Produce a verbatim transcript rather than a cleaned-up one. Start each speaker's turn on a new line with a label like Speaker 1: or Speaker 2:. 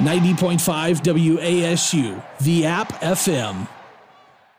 Speaker 1: ninety point five W A S U, the app F M.